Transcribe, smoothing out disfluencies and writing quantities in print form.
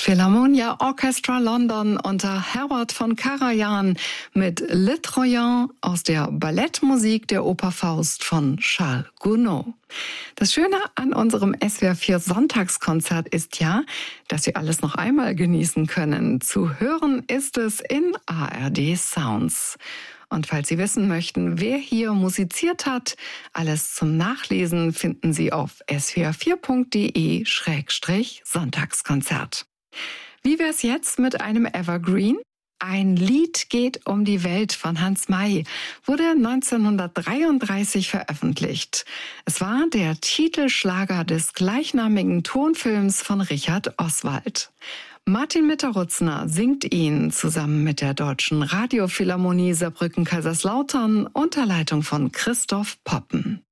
Philharmonia Orchestra London unter Herbert von Karajan mit Le Troyen aus der Ballettmusik der Oper Faust von Charles Gounod. Das Schöne an unserem SWR 4 Sonntagskonzert ist ja, dass Sie alles noch einmal genießen können. Zu hören ist es in ARD Sounds. Und falls Sie wissen möchten, wer hier musiziert hat, alles zum Nachlesen finden Sie auf swr4.de/Sonntagskonzert. Wie wär's jetzt mit einem Evergreen? Ein Lied geht um die Welt von Hans May wurde 1933 veröffentlicht. Es war der Titelschlager des gleichnamigen Tonfilms von Richard Oswald. Martin Mitterutzner singt ihn zusammen mit der Deutschen Radiophilharmonie Saarbrücken-Kaiserslautern unter Leitung von Christoph Poppen.